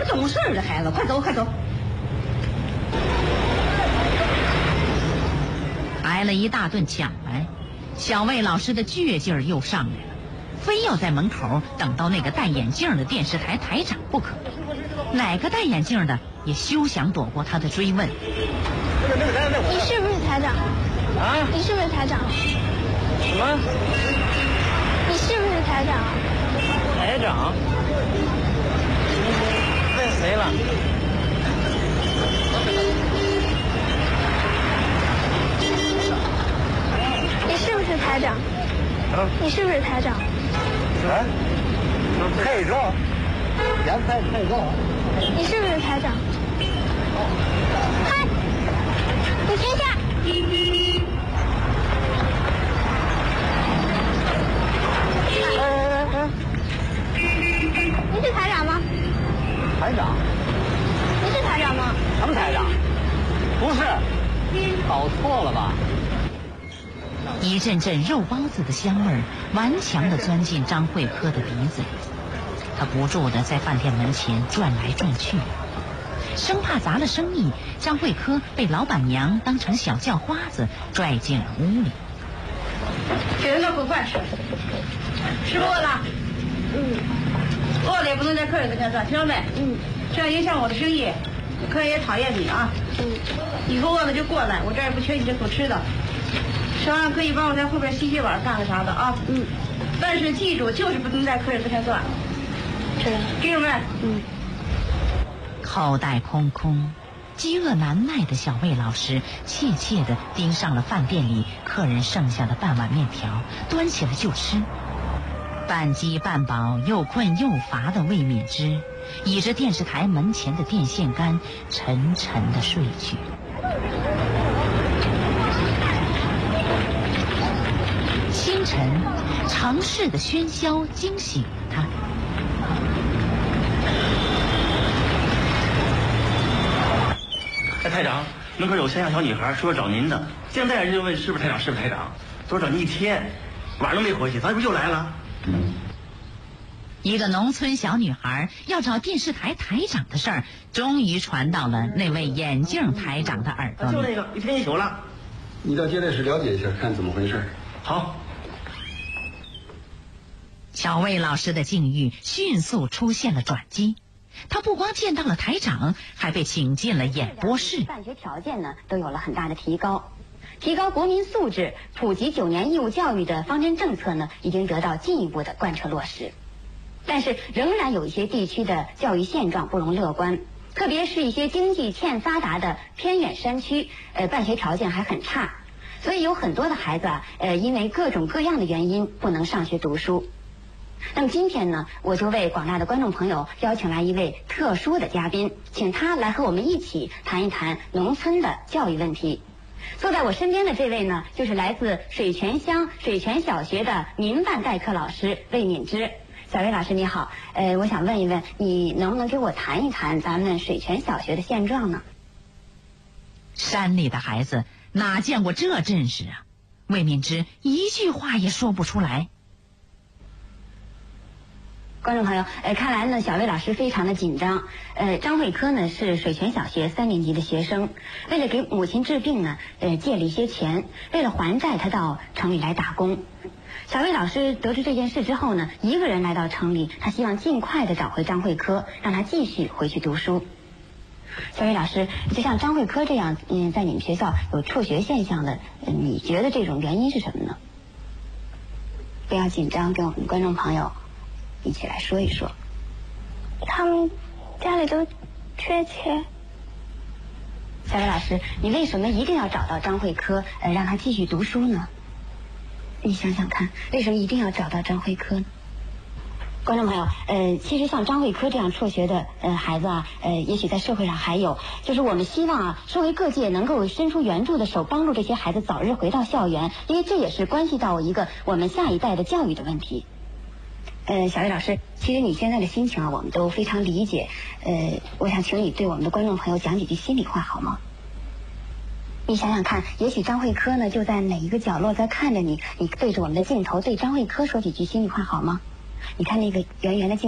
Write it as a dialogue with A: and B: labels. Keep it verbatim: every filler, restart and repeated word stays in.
A: 懂事儿的孩子，快走快走。
B: 挨了一大顿抢来，小魏老师的倔劲儿又上来了，非要在门口等到那个戴眼镜的电视台台长不可。哪个戴眼镜的也休想躲过他的追问。
C: 你是不是台长？
D: 啊？
C: 你是不是台长？
D: 什么？
C: 你是不是台长？
D: 台长？问谁了？
C: 你是不是台长？
D: 啊？
C: 你是不是台长？
D: 啊？台长？现在台长？
C: 你是不是台长？嗨，你停下！
D: 哎哎哎！
C: 你是台长吗？
D: 台长？
C: 你是台长吗？
D: 什么台长？不是，搞错了吧？
B: 一阵阵肉包子的香味儿顽强地钻进张慧科的鼻子里，他不住地在饭店门前转来转去，生怕砸了生意，张慧科被老板娘当成小叫花子拽进了屋里。
A: 给人弄口饭吃，吃不饿了？
C: 嗯。
A: 饿了也不能在客人跟前转，听着没？
C: 嗯。
A: 这样影响我的生意，客人也讨厌你啊。
C: 嗯。
A: 以后饿了就过来，我这儿也不缺你这口吃的。吃完可以帮我在后边洗洗碗干个啥的啊。
C: 嗯。
A: 但是记住，就是不能在客人跟前转。
C: 是的。
A: 听着没？
C: 嗯。
B: 口袋空空，饥饿难耐的小魏老师怯怯地盯上了饭店里客人剩下的半碗面条，端起来就吃。半饥半饱又困又乏的魏敏之倚着电视台门前的电线杆沉沉地睡去。清晨，城市的喧嚣惊醒了他。
D: 哎，台长，门口有乡下小女孩说找您的，现在人就问是不是台长，是不是台长，多找您一天，晚上都没回去，咱不又来了？
B: 一个农村小女孩要找电视台台长的事儿，终于传到了那位眼镜台长的耳朵里。
D: 就那个一天一宿了。
E: 你到接待室了解一下，看怎么回事。
D: 好。
B: 小魏老师的境遇迅速出现了转机，他不光见到了台长，还被请进了演播室。
F: 办学条件呢都有了很大的提高，提高国民素质、普及九年义务教育的方针政策呢已经得到进一步的贯彻落实。但是仍然有一些地区的教育现状不容乐观，特别是一些经济欠发达的偏远山区，呃，办学条件还很差，所以有很多的孩子啊，呃，因为各种各样的原因不能上学读书。那么今天呢，我就为广大的观众朋友邀请来一位特殊的嘉宾，请他来和我们一起谈一谈农村的教育问题。坐在我身边的这位呢，就是来自水泉乡水泉小学的民办代课老师魏敏之。小魏老师你好，呃，我想问一问，你能不能给我谈一谈咱们水泉小学的现状呢？
B: 山里的孩子哪见过这阵势啊？魏敏之一句话也说不出来。
F: 观众朋友，呃，看来呢，小魏老师非常的紧张。呃，张慧科呢是水泉小学三年级的学生，为了给母亲治病呢，呃，借了一些钱，为了还债，他到城里来打工。小魏老师得知这件事之后呢，一个人来到城里，他希望尽快的找回张慧科，让他继续回去读书。小魏老师，就像张慧科这样，嗯，在你们学校有辍学现象的，呃，你觉得这种原因是什么呢？不要紧张，跟我们观众朋友一起来说一说。
C: 他们家里都缺钱。
F: 小魏老师，你为什么一定要找到张慧科，呃，让他继续读书呢？你想想看，为什么一定要找到张慧科呢？观众朋友，呃，其实像张慧科这样辍学的呃孩子啊，呃，也许在社会上还有，就是我们希望啊，社会各界能够伸出援助的手，帮助这些孩子早日回到校园，因为这也是关系到一个我们下一代的教育的问题。呃，小魏老师，其实你现在的心情啊，我们都非常理解。呃，我想请你对我们的观众朋友讲几句心里话好吗？你想想看，也许张慧科呢就在哪一个角落在看着你，你对着我们的镜头对张慧科说几句心里话好吗？你看那个圆圆的镜